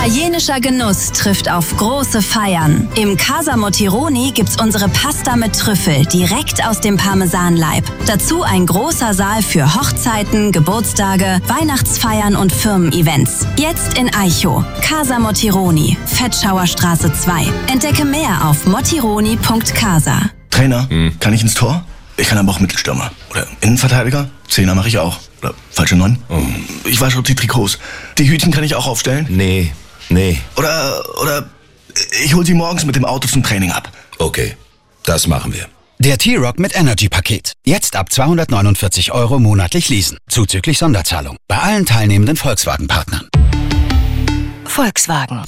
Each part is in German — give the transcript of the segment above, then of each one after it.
Italienischer Genuss trifft auf große Feiern. Im Casa Motironi gibt's unsere Pasta mit Trüffel direkt aus dem Parmesanleib. Dazu ein großer Saal für Hochzeiten, Geburtstage, Weihnachtsfeiern und Firmen-Events. Jetzt in Aicho. Casa Motironi, Fettschauerstraße 2. Entdecke mehr auf motironi.casa. Trainer, kann ich ins Tor? Ich kann aber auch Mittelstürmer. Oder Innenverteidiger? Zehner mache ich auch. Oder falsche 9? Ich wasche die Trikots. Die Hütchen kann ich auch aufstellen? Nee. Oder ich hol sie morgens mit dem Auto zum Training ab. Okay, das machen wir. Der T-Rock mit Energy-Paket. Jetzt ab 249 € monatlich leasen. Zuzüglich Sonderzahlung. Bei allen teilnehmenden Volkswagen-Partnern. Volkswagen.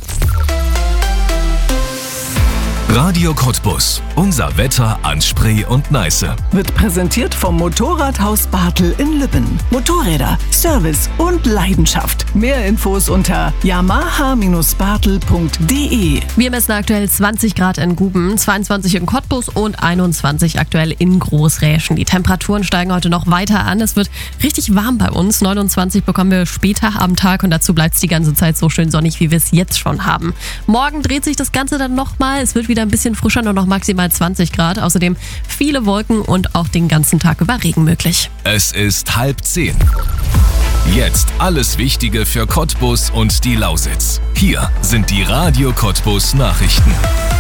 Radio Cottbus. Unser Wetter an Spree und Neiße. Wird präsentiert vom Motorradhaus Bartel in Lübben. Motorräder, Service und Leidenschaft. Mehr Infos unter yamaha-bartel.de. Wir messen aktuell 20 Grad in Guben, 22 in Cottbus und 21 aktuell in Großräschen. Die Temperaturen steigen heute noch weiter an. Es wird richtig warm bei uns. 29 bekommen wir später am Tag und dazu bleibt es die ganze Zeit so schön sonnig, wie wir es jetzt schon haben. Morgen dreht sich das Ganze dann nochmal. Es wird wieder ein bisschen frischer, nur noch maximal 20 Grad. Außerdem viele Wolken und auch den ganzen Tag über Regen möglich. Es ist 9:30. Jetzt alles Wichtige für Cottbus und die Lausitz. Hier sind die Radio Cottbus Nachrichten.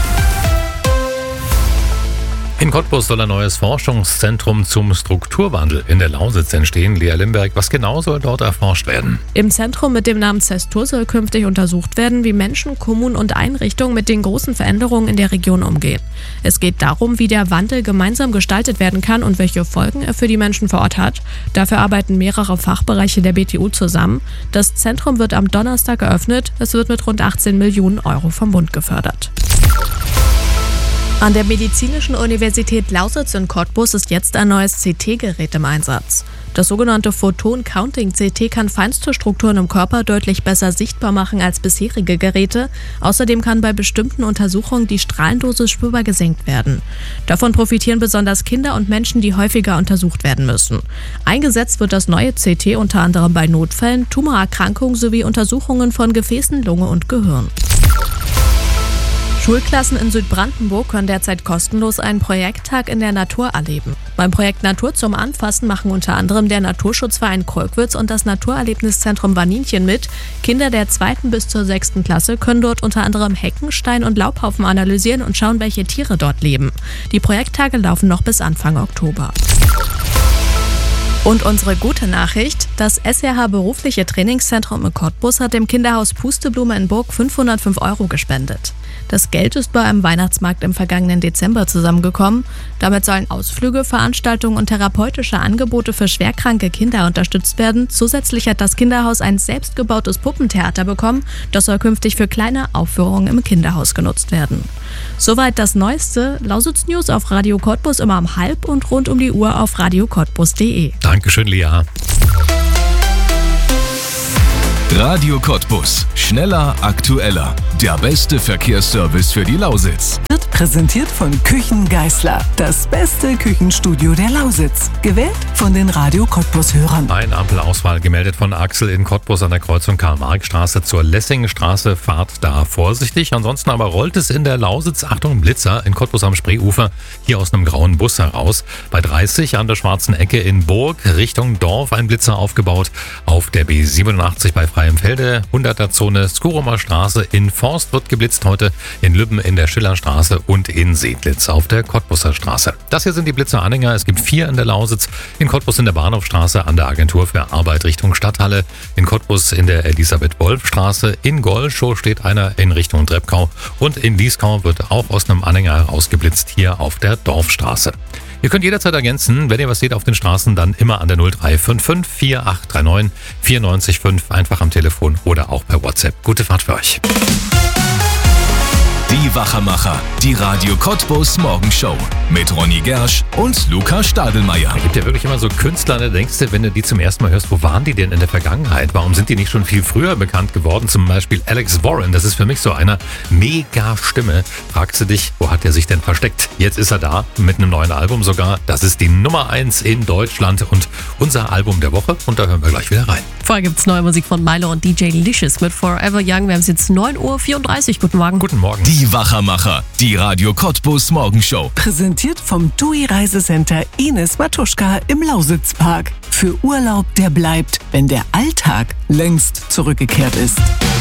In Cottbus soll ein neues Forschungszentrum zum Strukturwandel in der Lausitz entstehen. Lea Limberg, was genau soll dort erforscht werden? Im Zentrum mit dem Namen Zestur soll künftig untersucht werden, wie Menschen, Kommunen und Einrichtungen mit den großen Veränderungen in der Region umgehen. Es geht darum, wie der Wandel gemeinsam gestaltet werden kann und welche Folgen er für die Menschen vor Ort hat. Dafür arbeiten mehrere Fachbereiche der BTU zusammen. Das Zentrum wird am Donnerstag eröffnet. Es wird mit rund 18 Millionen € vom Bund gefördert. An der Medizinischen Universität Lausitz in Cottbus ist jetzt ein neues CT-Gerät im Einsatz. Das sogenannte Photon-Counting-CT kann feinste Strukturen im Körper deutlich besser sichtbar machen als bisherige Geräte. Außerdem kann bei bestimmten Untersuchungen die Strahlendosis spürbar gesenkt werden. Davon profitieren besonders Kinder und Menschen, die häufiger untersucht werden müssen. Eingesetzt wird das neue CT unter anderem bei Notfällen, Tumorerkrankungen sowie Untersuchungen von Gefäßen, Lunge und Gehirn. Schulklassen in Südbrandenburg können derzeit kostenlos einen Projekttag in der Natur erleben. Beim Projekt Natur zum Anfassen machen unter anderem der Naturschutzverein Kolkwitz und das Naturerlebniszentrum Waninchen mit. Kinder der 2. bis zur 6. Klasse können dort unter anderem Hecken, Stein und Laubhaufen analysieren und schauen, welche Tiere dort leben. Die Projekttage laufen noch bis Anfang Oktober. Und unsere gute Nachricht, das SRH Berufliche Trainingszentrum in Cottbus hat dem Kinderhaus Pusteblume in Burg 505 € gespendet. Das Geld ist bei einem Weihnachtsmarkt im vergangenen Dezember zusammengekommen. Damit sollen Ausflüge, Veranstaltungen und therapeutische Angebote für schwerkranke Kinder unterstützt werden. Zusätzlich hat das Kinderhaus ein selbstgebautes Puppentheater bekommen. Das soll künftig für kleine Aufführungen im Kinderhaus genutzt werden. Soweit das Neueste. Lausitz News auf Radio Cottbus immer um 12:30 und rund um die Uhr auf radiocottbus.de. Dankeschön, Lea. Radio Cottbus. Schneller, aktueller. Der beste Verkehrsservice für die Lausitz. Wird präsentiert von Küchen Geißler. Das beste Küchenstudio der Lausitz. Gewählt von den Radio Cottbus-Hörern. Ein Ampelausfall gemeldet von Axel in Cottbus an der Kreuzung Karl-Marx-Straße zur Lessingstraße. Fahrt da vorsichtig. Ansonsten aber rollt es in der Lausitz, Achtung, Blitzer in Cottbus am Spreeufer, hier aus einem grauen Bus heraus. Bei 30 an der Schwarzen Ecke in Burg Richtung Dorf ein Blitzer aufgebaut. Auf der B87 bei Freiem-Felde, 100er-Zone Skurumer Straße. In Forst wird geblitzt heute, in Lübben in der Schillerstraße und in Seedlitz auf der Cottbuser Straße. Das hier sind die Blitzer-Anhänger. Es gibt 4 in der Lausitz, in Cottbus in der Bahnhofstraße an der Agentur für Arbeit Richtung Stadthalle, in Cottbus in der Elisabeth-Wolf-Straße, in Golschow steht einer in Richtung Treppkau und in Lieskau wird auch aus einem Anhänger herausgeblitzt hier auf der Dorfstraße. Ihr könnt jederzeit ergänzen, wenn ihr was seht auf den Straßen, dann immer an der 0355 4839 945, einfach am Telefon oder auch per WhatsApp. Gute Fahrt für euch. Die Wachermacher, die Radio Cottbus Morgenshow mit Ronny Gersch und Luca Stadelmeier. Es gibt ja wirklich immer so Künstler, da denkst du, wenn du die zum ersten Mal hörst, wo waren die denn in der Vergangenheit? Warum sind die nicht schon viel früher bekannt geworden? Zum Beispiel Alex Warren, das ist für mich so einer mega Stimme. Fragst du dich, wo hat er sich denn versteckt? Jetzt ist er da, mit einem neuen Album sogar. Das ist die Nummer 1 in Deutschland und unser Album der Woche. Und da hören wir gleich wieder rein. Vorher gibt's neue Musik von Milo und DJ Licious mit Forever Young. Wir haben es jetzt 9:34 Uhr. Guten Morgen. Guten Morgen. Die Wachermacher, die Radio Cottbus Morgenshow. Präsentiert vom TUI Reisecenter Ines Matuschka im Lausitzpark. Für Urlaub, der bleibt, wenn der Alltag längst zurückgekehrt ist.